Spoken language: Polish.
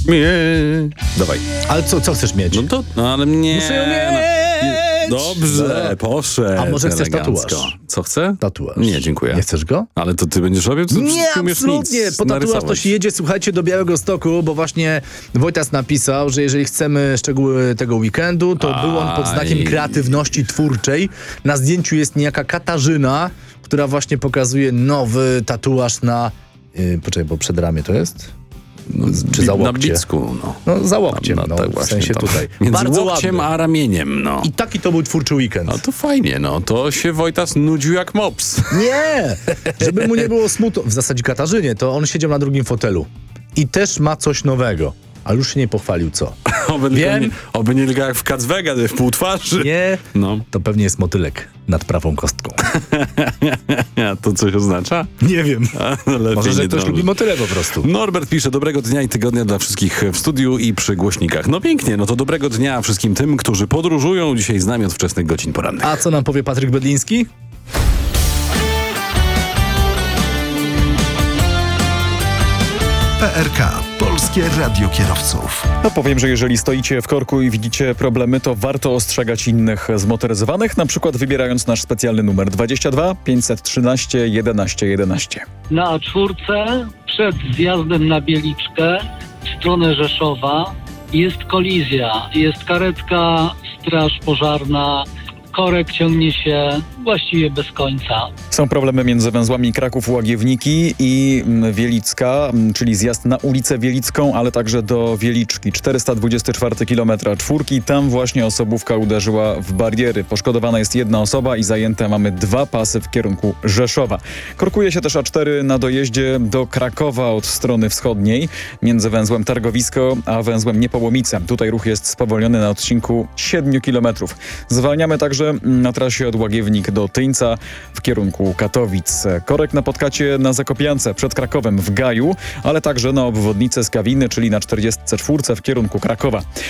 Dawaj. Ale co chcesz mieć? No ale mnie... Muszę ją mieć! Dobrze, poszedł. A może chcesz elegancko. tatuaż? Co chcę? Tatuaż. Nie, dziękuję. Nie chcesz go? Ale to ty będziesz robił? To Nie, ty umiesz absolutnie. nic Po tatuaż to narysować. się jedzie, słuchajcie, do Białegostoku, bo właśnie Wojtas napisał, że jeżeli chcemy szczegóły tego weekendu, to był on pod znakiem kreatywności twórczej. Na zdjęciu jest niejaka Katarzyna, która właśnie pokazuje nowy tatuaż na... poczekaj, bo przed ramię to jest? Czy za Na łokcie? bicku, no. No za łokciem, No, no, tak w właśnie sensie tam. tutaj. Między Bardzo łokciem ładny. a ramieniem, no. I taki to był twórczy weekend. No to fajnie, no. To się Wojtas nudził jak mops. Nie! Żeby mu nie było smutno. W zasadzie Katarzynie, to on siedział na drugim fotelu. I też ma coś nowego. Ale już się nie pochwalił, co. Oby nie jak w Kacwega, w pół twarzy. Nie, No. to pewnie jest motylek nad prawą kostką. To coś oznacza? Nie wiem. Lepiej Może, że nie ktoś drążyć. lubi motyle po prostu. Norbert pisze, dobrego dnia i tygodnia dla wszystkich w studiu i przy głośnikach. No pięknie, no to dobrego dnia wszystkim tym, którzy podróżują dzisiaj z nami od wczesnych godzin porannych. A co nam powie Patryk Bedliński? PRK. Polskie Radio Kierowców. No powiem, że jeżeli stoicie w korku i widzicie problemy, to warto ostrzegać innych zmotoryzowanych, na przykład wybierając nasz specjalny numer 22 513 11 11. Na A4 przed zjazdem na Bieliczkę w stronę Rzeszowa jest kolizja. Jest karetka, straż pożarna, korek ciągnie się właściwie bez końca. Są problemy między węzłami Kraków-Łagiewniki i Wielicka, czyli zjazd na ulicę Wielicką, ale także do Wieliczki. 424 km czwórki. Tam właśnie osobówka uderzyła w bariery. Poszkodowana jest jedna osoba i zajęte mamy 2 pasy w kierunku Rzeszowa. Korkuje się też A4 na dojeździe do Krakowa od strony wschodniej, między węzłem Targowisko a węzłem Niepołomice. Tutaj ruch jest spowolniony na odcinku 7 km. Zwalniamy także na trasie od Łagiewnik do Tyńca w kierunku Katowic. Korek na Podkacie na Zakopiance przed Krakowem w Gaju, ale także na obwodnicę Skawiny, czyli na 44 w kierunku Krakowa.